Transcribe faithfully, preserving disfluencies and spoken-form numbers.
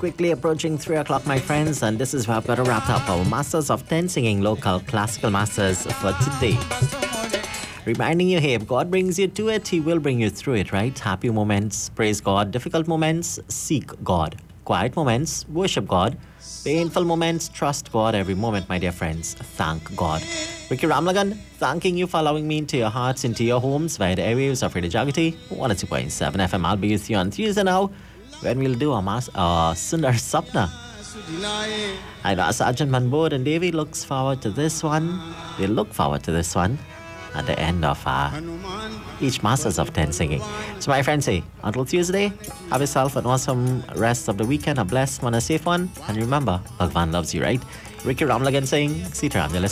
quickly approaching three o'clock, my friends, and this is where I've got to wrap up our Masters of ten Singing Local Classical Masters for today. Reminding you, hey, if God brings you to it, He will bring you through it, right? Happy moments, praise God. Difficult moments, seek God. Quiet moments, worship God. Painful moments, trust God. Every moment, my dear friends, thank God. Ricky Ramlagan, thanking you for allowing me into your hearts, into your homes, via the airwaves of Radio Jagati, one oh two point seven F M. I'll be with you on Tuesday now, when we'll do our mas- uh, Sundar Sapna. I know Sergeant Manboard and Davy looks forward to this one. They look forward to this one at the end of uh, each Masters of ten singing. So my friends say, until Tuesday, have yourself an awesome rest of the weekend, a blessed one, a safe one, and remember, Bhagwan loves you, right? Ricky Ramlagan saying, see you around.